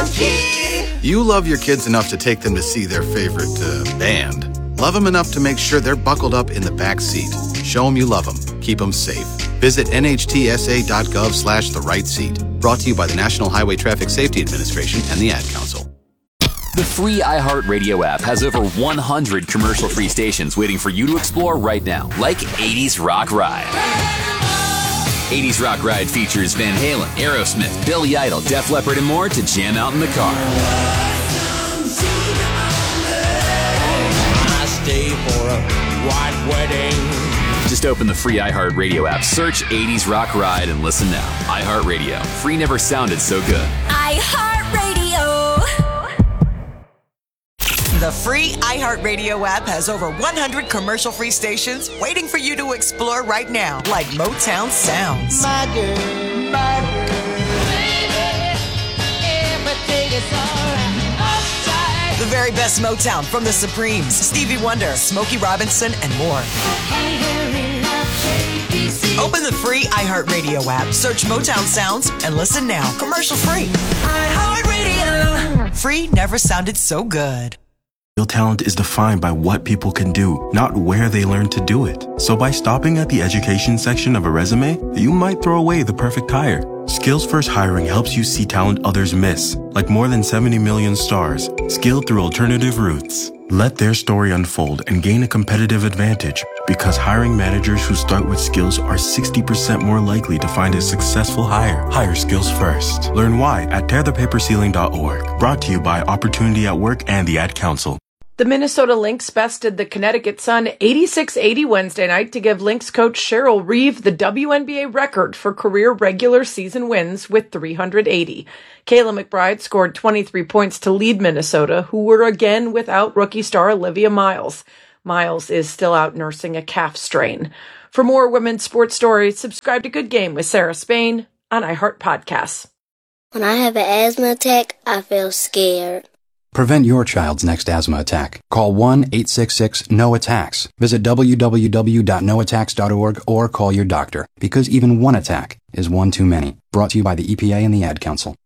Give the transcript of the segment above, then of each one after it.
monkey. You love your kids enough to take them to see their favorite band. Love them enough to make sure they're buckled up in the back seat. Show them you love them. Keep them safe. Visit nhtsa.gov/the right seat. Brought to you by the National Highway Traffic Safety Administration and the Ad Council. The free iHeartRadio app has over 100 commercial-free stations waiting for you to explore right now, like 80s Rock Ride. 80s Rock Ride features Van Halen, Aerosmith, Billy Idol, Def Leppard, and more to jam out in the car. I stay for a white wedding. Just open the free iHeartRadio app, search 80s Rock Ride, and listen now. iHeartRadio. Free never sounded so good. iHeartRadio. The free iHeartRadio app has over 100 commercial-free stations waiting for you to explore right now, like Motown Sounds. My girl, baby, everything is alright. Upside. The very best Motown from the Supremes, Stevie Wonder, Smokey Robinson, and more. Open the free iHeartRadio app, search Motown Sounds, and listen now. Commercial-free. iHeartRadio. Free never sounded so good. Real talent is defined by what people can do, not where they learn to do it. So by stopping at the education section of a resume, you might throw away the perfect hire. Skills First Hiring helps you see talent others miss, like more than 70 million stars, skilled through alternative routes. Let their story unfold and gain a competitive advantage, because hiring managers who start with skills are 60% more likely to find a successful hire. Hire skills first. Learn why at tearthepaperceiling.org. Brought to you by Opportunity at Work and the Ad Council. The Minnesota Lynx bested the Connecticut Sun 86-80 Wednesday night to give Lynx coach Cheryl Reeve the WNBA record for career regular season wins with 380. Kayla McBride scored 23 points to lead Minnesota, who were again without rookie star Olivia Miles. Miles is still out nursing a calf strain. For more women's sports stories, subscribe to Good Game with Sarah Spain on iHeart Podcasts. When I have an asthma attack, I feel scared. Prevent your child's next asthma attack. Call 1-866-NO-ATTACKS. Visit www.noattacks.org or call your doctor, because even one attack is one too many. Brought to you by the EPA and the Ad Council.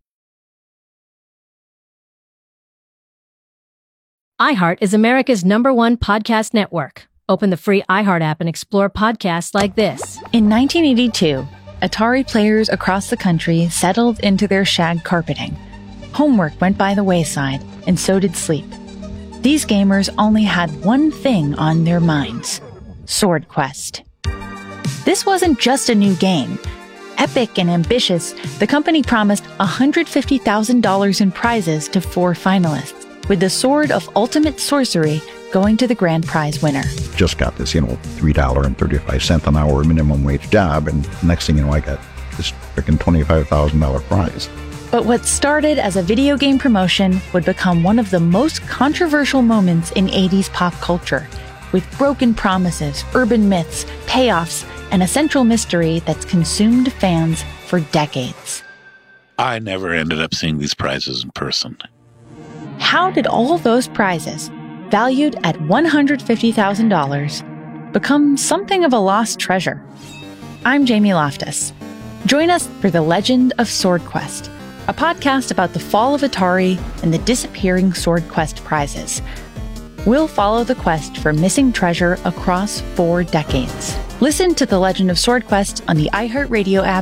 iHeart is America's #1 podcast network. Open the free iHeart app and explore podcasts like this. In 1982, Atari players across the country settled into their shag carpeting. Homework went by the wayside, and so did sleep. These gamers only had one thing on their minds: Sword Quest. This wasn't just a new game. Epic and ambitious, the company promised $150,000 in prizes to 4 finalists, with the Sword of Ultimate Sorcery going to the grand prize winner. Just got this, $3.35 an hour minimum wage job, and next thing you know, I got this freaking $25,000 prize. But what started as a video game promotion would become one of the most controversial moments in 80s pop culture, with broken promises, urban myths, payoffs, and a central mystery that's consumed fans for decades. I never ended up seeing these prizes in person. How did all those prizes, valued at $150,000, become something of a lost treasure? I'm Jamie Loftus. Join us for The Legend of Sword Quest, a podcast about the fall of Atari and the disappearing Sword Quest prizes. We'll follow the quest for missing treasure across 4 decades. Listen to The Legend of Sword Quest on the iHeartRadio app.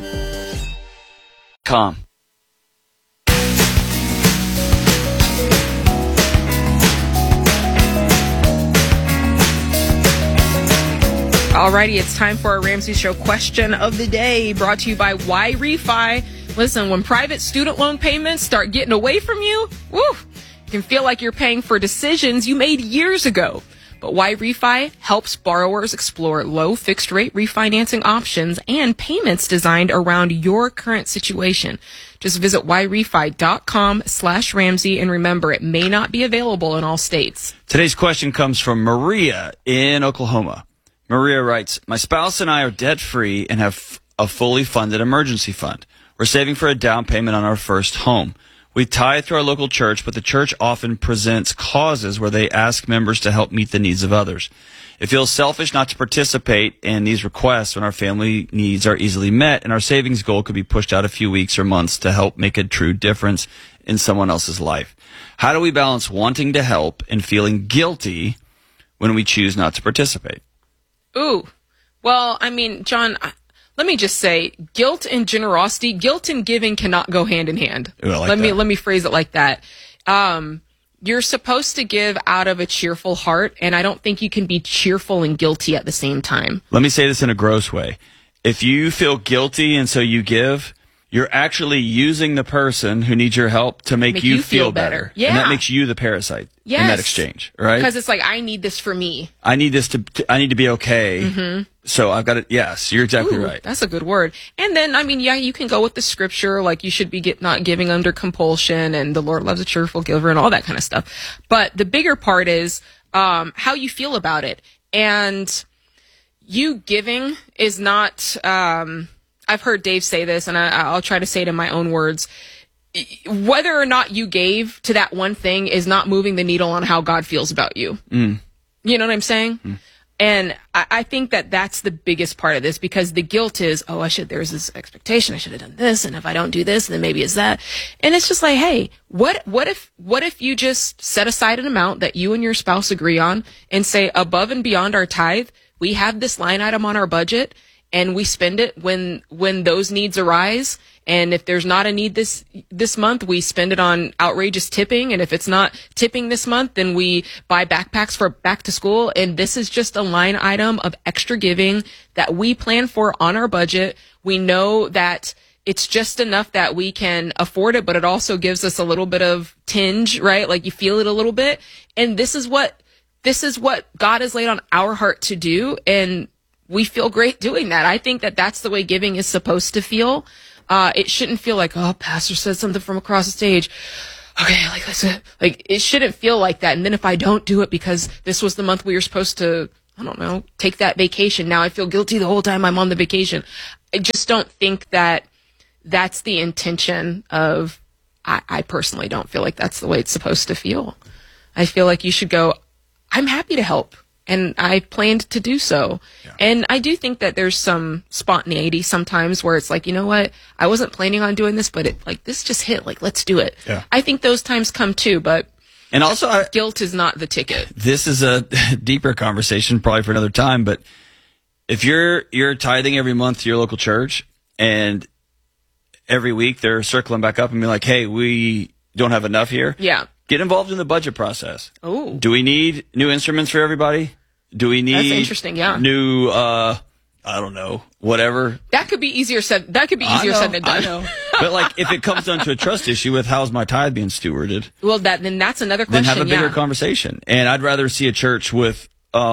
Alrighty, it's time for our Ramsey Show question of the day, brought to you by YRefi. Listen, when private student loan payments start getting away from you, it can feel like you're paying for decisions you made years ago. But YRefi helps borrowers explore low fixed rate refinancing options and payments designed around your current situation. Just visit yrefi.com/Ramsey, and remember, it may not be available in all states. Today's question comes from Maria in Oklahoma. Maria writes, my spouse and I are debt free and have a fully funded emergency fund. We're saving for a down payment on our first home. We tithe through our local church, but the church often presents causes where they ask members to help meet the needs of others. It feels selfish not to participate in these requests when our family needs are easily met, and our savings goal could be pushed out a few weeks or months to help make a true difference in someone else's life. How do we balance wanting to help and feeling guilty when we choose not to participate? Ooh. Well, I mean, John, let me just say, guilt and generosity, guilt and giving cannot go hand in hand. Ooh, I like that. Let me phrase it like that. You're supposed to give out of a cheerful heart, and I don't think you can be cheerful and guilty at the same time. Let me say this in a gross way. If you feel guilty and so you give, you're actually using the person who needs your help to make you feel better. Yeah. And that makes you the parasite in that exchange, right? Because it's like, I need this for me. I need this I need to be okay. Mm-hmm. So I've got it. Yes, you're exactly right. That's a good word. And then, I mean, yeah, you can go with the scripture, like you should be not giving under compulsion, and the Lord loves a cheerful giver and all that kind of stuff. But the bigger part is how you feel about it. And you giving is not, I've heard Dave say this, and I'll try to say it in my own words. Whether or not you gave to that one thing is not moving the needle on how God feels about you. Mm. You know what I'm saying? Mm. And I think that that's the biggest part of this, because the guilt is, there's this expectation, I should have done this, and if I don't do this, then maybe it's that. And it's just like, hey, what if you just set aside an amount that you and your spouse agree on and say, above and beyond our tithe, we have this line item on our budget, and we spend it when those needs arise. And if there's not a need this month, we spend it on outrageous tipping. And if it's not tipping this month, then we buy backpacks for back to school. And this is just a line item of extra giving that we plan for on our budget. We know that it's just enough that we can afford it, but it also gives us a little bit of tinge, right? Like you feel it a little bit. And this is what God has laid on our heart to do. And we feel great doing that. I think that that's the way giving is supposed to feel. It shouldn't feel like, pastor said something from across the stage. Okay, it shouldn't feel like that. And then if I don't do it because this was the month we were supposed to, I don't know, take that vacation, now I feel guilty the whole time I'm on the vacation. I just don't think that that's the intention of, I personally don't feel like that's the way it's supposed to feel. I feel like you should go, I'm happy to help. And I planned to do so. Yeah. And I do think that there's some spontaneity sometimes where it's like, you know what? I wasn't planning on doing this, but this just hit. Like, let's do it. Yeah. I think those times come too, but and also guilt is not the ticket. This is a deeper conversation, probably for another time. But if you're tithing every month to your local church, and every week they're circling back up and be like, hey, we don't have enough here. Yeah. Get involved in the budget process. Oh. Do we need new instruments for everybody? Do we need That's interesting, yeah. new, I don't know, whatever? That could be easier said than done. I know. But like, if it comes down to a trust issue with how's my tithe being stewarded? Well, then that's another question. Then have a bigger conversation. And I'd rather see a church with,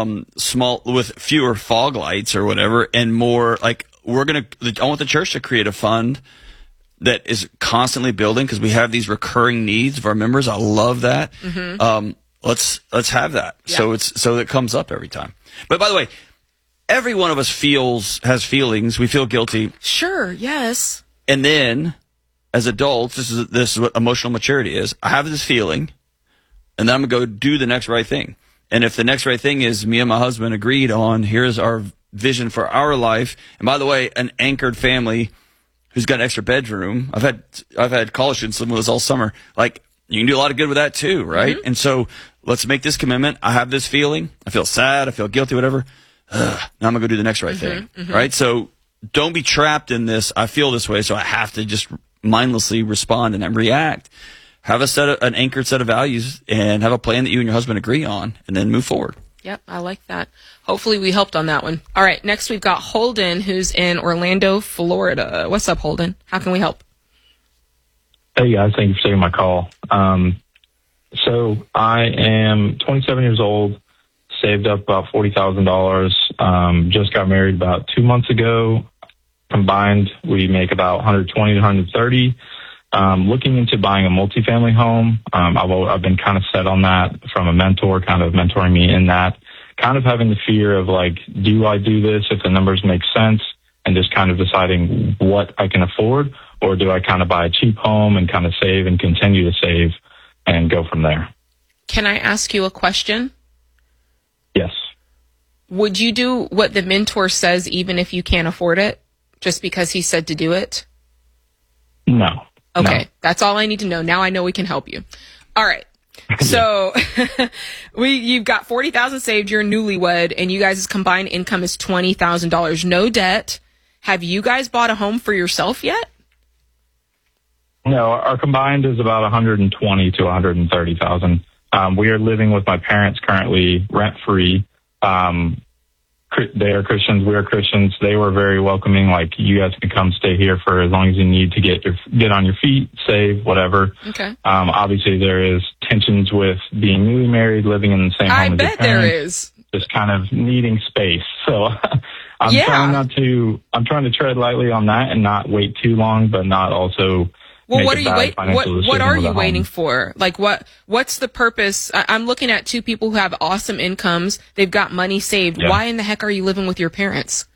with fewer fog lights or whatever, and more like, I want the church to create a fund that is constantly building, because we have these recurring needs of our members. I love that. Mm-hmm. Let's have that. Yeah. So it comes up every time. But by the way, every one of us has feelings. We feel guilty. Sure. Yes. And then as adults, this is what emotional maturity is. I have this feeling, and then I'm going to go do the next right thing. And if the next right thing is me and my husband agreed on, here's our vision for our life. And by the way, an anchored family who's got an extra bedroom. I've had college students live with us all summer. Like, you can do a lot of good with that too, right? Mm-hmm. And so let's make this commitment. I have this feeling. I feel sad. I feel guilty, whatever. Now I'm going to go do the next right thing, right? So don't be trapped in this. I feel this way, so I have to just mindlessly respond and react. Have an anchored set of values, and have a plan that you and your husband agree on, and then move forward. Yep, I like that. Hopefully we helped on that one. All right, next we've got Holden, who's in Orlando, Florida. What's up, Holden? How can we help? Hey, guys. Thank you for taking my call. So I am 27 years old, saved up about $40,000, just got married about 2 months ago. Combined, we make about 120 to 130. Looking into buying a multifamily home. I've been kind of set on that from a mentor, kind of mentoring me in that, kind of having the fear of like, do I do this if the numbers make sense, and just kind of deciding what I can afford, or do I kind of buy a cheap home and kind of save and continue to save and go from there? Can I ask you a question? Yes. Would you do what the mentor says even if you can't afford it, just because he said to do it? No. Okay, No. that's all I need to know. Now I know we can help you. All right. So you've got $40,000 saved. You're newlywed, and you guys' combined income is $20,000. No debt. Have you guys bought a home for yourself yet? No, our combined is about 120 to 130,000. We are living with my parents currently, rent free. They are Christians. We are Christians. They were very welcoming. Like, you guys can come stay here for as long as you need to get on your feet, save, whatever. Okay. Obviously, there is tensions with being newly married, living in the same home as your bet there parents, is. just kind of needing space. So I'm Yeah. trying to tread lightly on that and not wait too long, but not also. Well, make what a are you bad wait? financial What decision are with a you home. waiting for? Like, what's the purpose? I'm looking at two people who have awesome incomes. They've got money saved. Yeah. Why in the heck are you living with your parents?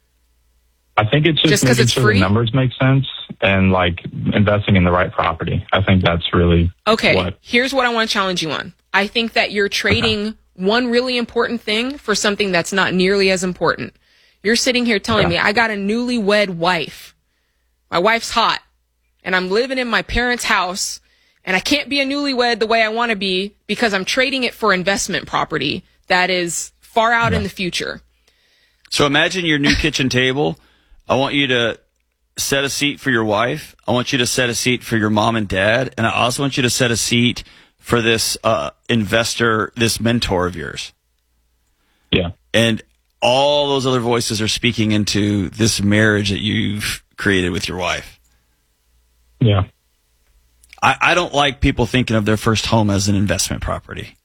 I think it's just 'cause making it's sure free? the numbers make sense and like investing in the right property. I think that's really Okay, here's what I want to challenge you on. I think that you're trading one really important thing for something that's not nearly as important. You're sitting here telling me I got a newlywed wife. My wife's hot, and I'm living in my parents' house, and I can't be a newlywed the way I want to be because I'm trading it for investment property that is far out in the future. So imagine your new kitchen table. I want you to set a seat for your wife. I want you to set a seat for your mom and dad. And I also want you to set a seat for this investor, this mentor of yours. Yeah. And all those other voices are speaking into this marriage that you've created with your wife. Yeah. I don't like people thinking of their first home as an investment property.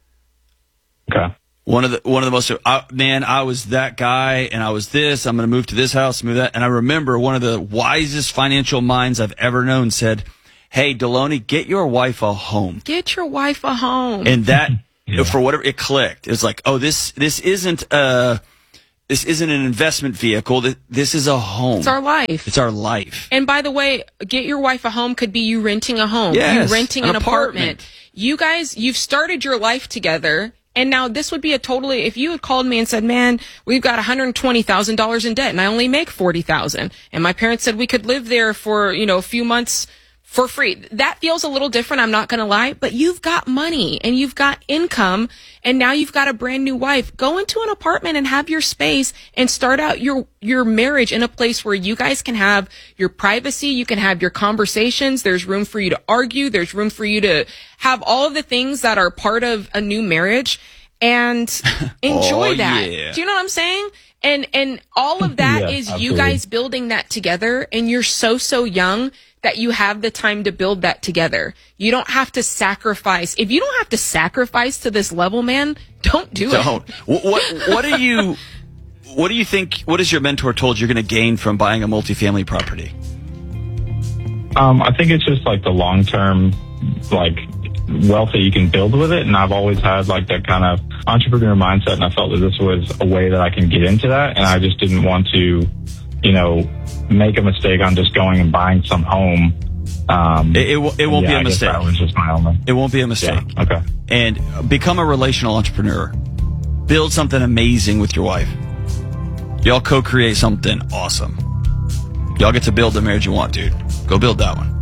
Okay. One of the most, I was that guy and I was this, I'm going to move to this house, move that. And I remember one of the wisest financial minds I've ever known said, "Hey, Deloney, get your wife a home." Get your wife a home. And that, for whatever, it clicked. It's like, oh, this isn't an investment vehicle. This is a home. It's our life. It's our life. And by the way, get your wife a home could be you renting a home, Yes, you renting an apartment. You guys, you've started your life together. And now this would be if you had called me and said, "Man, we've got $120,000 in debt and I only make $40,000. And my parents said we could live there for, a few months for free." That feels a little different. I'm not going to lie, but you've got money and you've got income and now you've got a brand new wife. Go into an apartment and have your space and start out your marriage in a place where you guys can have your privacy. You can have your conversations. There's room for you to argue. There's room for you to have all of the things that are part of a new marriage and enjoy that. Yeah. Do you know what I'm saying? And all of that is you absolutely. guys building that together, and you're so young that you have the time to build that together. You don't have to sacrifice. If you don't have to sacrifice to this level, man, don't do it. Don't. What do you think, what has your mentor told you're going to gain from buying a multifamily property? I think it's just like the long-term, like, wealth that you can build with it. And I've always had like that kind of entrepreneur mindset. And I felt that this was a way that I can get into that. And I just didn't want to, make a mistake on just going and buying some home. It won't be a I guess mistake. that was just my only. It won't be a mistake. Yeah, okay. And become a relational entrepreneur. Build something amazing with your wife. Y'all co-create something awesome. Y'all get to build the marriage you want, dude. Go build that one.